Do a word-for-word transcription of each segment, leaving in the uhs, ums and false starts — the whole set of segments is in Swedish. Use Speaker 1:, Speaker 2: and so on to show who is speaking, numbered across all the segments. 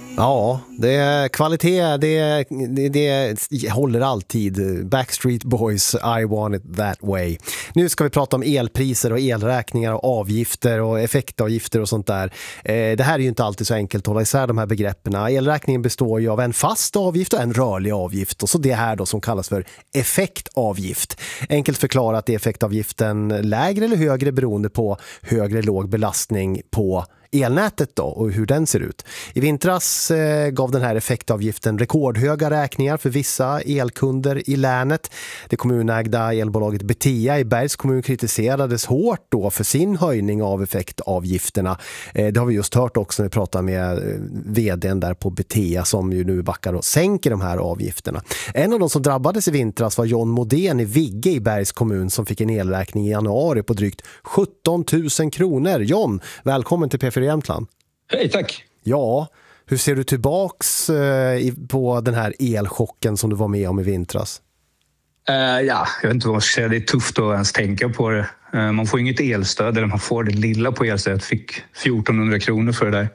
Speaker 1: Ja, det är kvalitet, det, det, det håller alltid. Backstreet Boys, I want it that way. Nu ska vi prata om elpriser och elräkningar och avgifter och effektavgifter och sånt där. Eh, det här är ju inte alltid så enkelt att hålla isär de här begreppen. Elräkningen består ju av en fast avgift och en rörlig avgift. Och så det här då som kallas för effektavgift. Enkelt förklarat är effektavgiften lägre eller högre beroende på högre eller låg belastning på elnätet då och hur den ser ut. I vintras eh, gav den här effektavgiften rekordhöga räkningar för vissa elkunder i länet. Det kommunägda elbolaget Betea i Bergs kommun kritiserades hårt då för sin höjning av effektavgifterna. Eh, det har vi just hört också när vi pratar med eh, vdn där på Betea som ju nu backar och sänker de här avgifterna. En av de som drabbades i vintras var John Modén i Vigge i Bergs kommun som fick en elräkning i januari på drygt sjutton tusen kronor. John, välkommen till P fyra Jämtland.
Speaker 2: Hej, tack.
Speaker 1: Ja, hur ser du tillbaks eh, i, på den här elchocken som du var med om i vintras?
Speaker 2: Uh, ja, jag vet inte vad man ska säga. Det är tufft att ens tänka på det. Uh, man får inget elstöd, eller man får det lilla på elstödet. Fick fjortonhundra kronor för det där.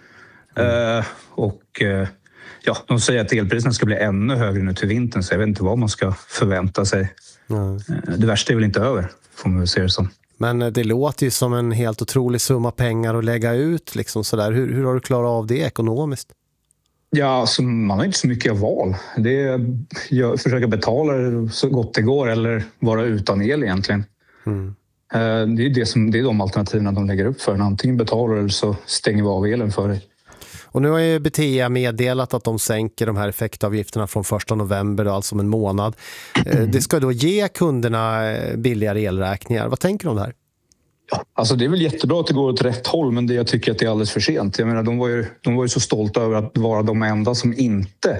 Speaker 2: Mm. Uh, och uh, ja, de säger att elpriserna ska bli ännu högre nu till vintern, så jag vet inte vad man ska förvänta sig. Mm. Uh, det värsta är väl inte över, får man väl se det som.
Speaker 1: Men det låter ju som en helt otrolig summa pengar att lägga ut. Liksom sådär. Hur, hur har du klarat av det ekonomiskt?
Speaker 2: Ja, alltså, man har inte så mycket val. Det är att försöka betala det så gott det går eller vara utan el egentligen. Mm. Det är, det, som, det är de alternativen de lägger upp för. Antingen betalar eller så stänger vi av elen för dig.
Speaker 1: Och nu har ju Betea meddelat att de sänker de här effektavgifterna från första november, alltså om en månad. Mm. Det ska då ge kunderna billigare elräkningar. Vad tänker du om det här?
Speaker 2: Ja, alltså det är väl jättebra att det går åt rätt håll, men det, jag tycker att det är alldeles för sent. Jag menar, de var ju, de var ju så stolta över att vara de enda som inte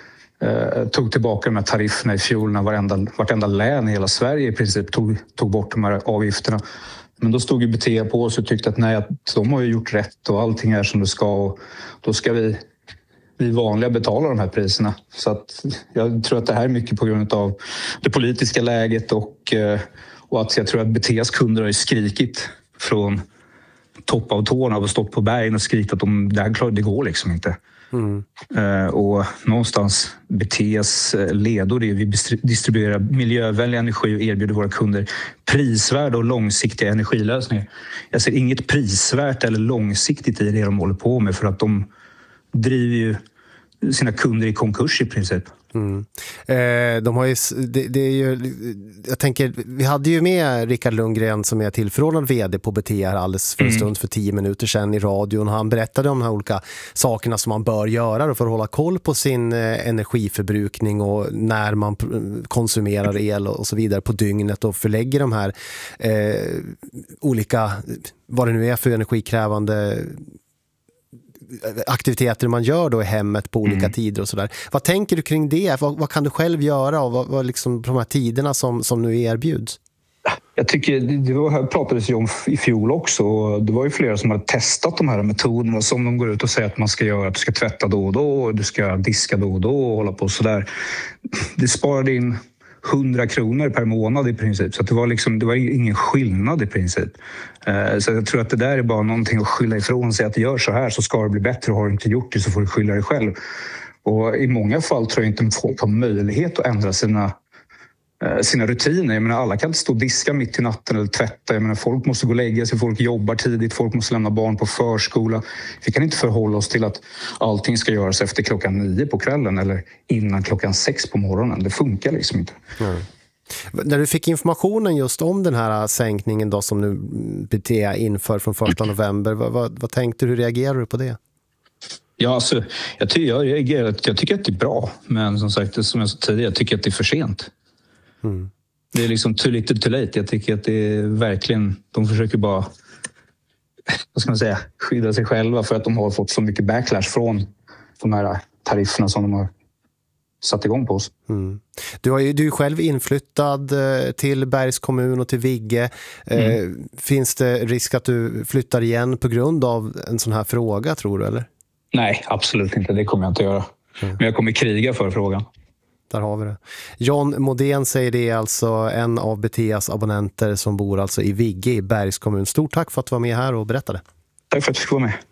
Speaker 2: eh, tog tillbaka de här tarifferna i fjol när varenda, vartenda län i hela Sverige i princip tog, tog bort de här avgifterna. Men då stod ju Betea på oss och tyckte att nej, att de har ju gjort rätt och allting är som det ska, och då ska vi, vi vanliga betala de här priserna. Så att jag tror att det här är mycket på grund av det politiska läget och, och att jag tror att Beteas kunder har ju skrikit från topp av tårna och stått på bergen och skrikit att de, det här det går liksom inte. Mm. Och någonstans Beteas ledord är vi distribuerar miljövänlig energi och erbjuder våra kunder prisvärda och långsiktiga energilösningar. Jag ser inget prisvärt eller långsiktigt i det de håller på med, för att de driver ju sina kunder i konkurs i princip.
Speaker 1: Mm. Eh, de har ju, det, det är ju, jag tänker, vi hade ju med Rickard Lundgren som är tillförordnad vd på Betea här alldeles för en stund, för tio minuter sedan i radion. Han berättade om de här olika sakerna som man bör göra för att hålla koll på sin eh, energiförbrukning och när man konsumerar el och så vidare på dygnet, och förlägger de här eh, olika, vad det nu är för energikrävande aktiviteter man gör då i hemmet på olika mm. tider och sådär. Vad tänker du kring det? Vad, vad kan du själv göra och vad, vad liksom de här tiderna som, som nu erbjuds?
Speaker 2: Jag tycker, det var, här pratades ju om i fjol också, och det var ju flera som hade testat de här metoderna som de går ut och säger att man ska göra, att du ska tvätta då och då och du ska diska då och då och hålla på sådär. Det sparade in hundra kronor per månad i princip. Så att det var liksom, det var ingen skillnad i princip. Så jag tror att det där är bara någonting att skylla ifrån sig. Att gör så här så ska det bli bättre, och har du inte gjort det så får du skylla dig själv. Och i många fall tror jag inte folk har möjlighet att ändra sina, sina rutiner. Jag menar, alla kan inte stå och diska mitt i natten eller tvätta. Jag menar, folk måste gå och lägga sig, folk jobbar tidigt, folk måste lämna barn på förskola. Vi kan inte förhålla oss till att allting ska göras efter klockan nio på kvällen eller innan klockan sex på morgonen. Det funkar liksom inte. Mm.
Speaker 1: När du fick informationen just om den här sänkningen då som nu Betea inför från första november, vad, vad, vad tänkte du, hur reagerar du på det? Ja,
Speaker 2: alltså, jag, ty- jag, reagerar, jag tycker att det är bra, men som sagt, som jag sa tidigare, jag tycker att det är för sent. Mm. Det är liksom too little too late. Jag tycker att det är verkligen, de försöker bara, vad ska man säga, skydda sig själva för att de har fått så mycket backlash från de här tarifferna som de har satt igång på oss. Mm.
Speaker 1: Du, har ju, du är själv inflyttad till Bergs kommun och till Vigge. Mm. Eh, finns det risk att du flyttar igen på grund av en sån här fråga, tror du, eller?
Speaker 2: Nej, absolut inte. Det kommer jag inte göra. Mm. Men jag kommer kriga för frågan.
Speaker 1: Där har vi det. John Modén säger det, är alltså en av Beteas abonnenter som bor alltså i Vigge i Bergs kommun. Stort tack för att du var med här och berättade.
Speaker 2: Tack för att du fick vara med.